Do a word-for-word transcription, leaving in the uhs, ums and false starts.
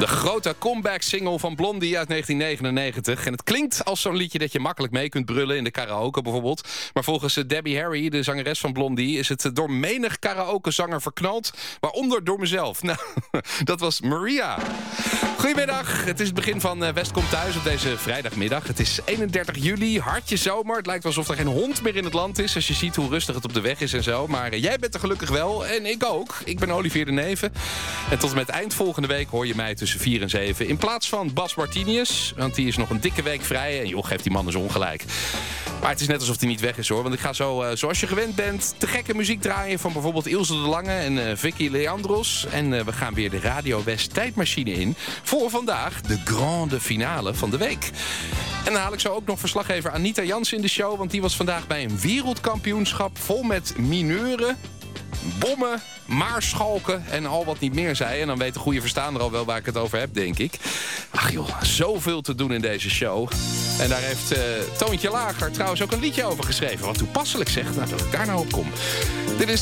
De grote comeback-single van Blondie uit negentien negenennegentig. En het klinkt als zo'n liedje dat je makkelijk mee kunt brullen in de karaoke bijvoorbeeld. Maar volgens Debbie Harry, de zangeres van Blondie, is het door menig karaokezanger verknald. Waaronder door mezelf. Nou, dat was Maria. Goedemiddag, het is het begin van West komt thuis op deze vrijdagmiddag. Het is eenendertig juli, hartje zomer. Het lijkt alsof er geen hond meer in het land is, als je ziet hoe rustig het op de weg is en zo. Maar jij bent er gelukkig wel en ik ook. Ik ben Olivier de Neven. En tot en met eind volgende week hoor je mij tussen vier en zeven. In plaats van Bas Martinius, want die is nog een dikke week vrij. En joh, geeft die man eens ongelijk. Maar het is net alsof hij niet weg is hoor. Want ik ga zo, uh, zoals je gewend bent, te gekke muziek draaien van bijvoorbeeld Ilse de Lange en uh, Vicky Leandros. En uh, we gaan weer de Radio West tijdmachine in voor vandaag de grande finale van de week. En dan haal ik zo ook nog verslaggever Anita Jansen in de show, want die was vandaag bij een wereldkampioenschap vol met mineuren, bommen, maarschalken en al wat niet meer zei. En dan weet de goede verstaander al wel waar ik het over heb, denk ik. Ach joh, zoveel te doen in deze show. En daar heeft uh, Toontje Lager trouwens ook een liedje over geschreven. Wat toepasselijk zegt, nou dat ik daar nou op kom. Dit is